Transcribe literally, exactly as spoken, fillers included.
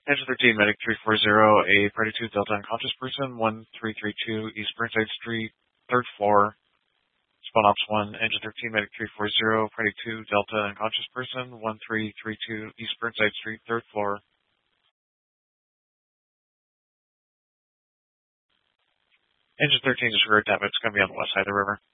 Engine thirteen, Medic three four zero, a Party two Delta unconscious person, one three three two East Burnside Street, third floor. Spawn Ops one, Engine thirteen, Medic three four zero, Party two Delta unconscious person, one three three two East Burnside Street, third floor. Engine thirteen, disregard that, but it's going to be on the west side of the river.